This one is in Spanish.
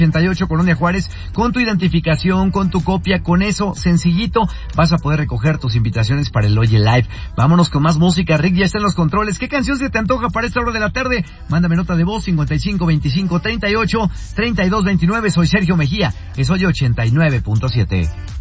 88 Colonia Juárez, con tu identificación, con tu copia, con eso, sencillito, vas a poder recoger tus invitaciones para el Oye Live. Vámonos con más música. Rick ya está en los controles. ¿Qué canción se te antoja para esta hora de la tarde? Mándame nota de voz, 55 25 38 32 29. Soy Sergio Mejía, es Oye 89.7.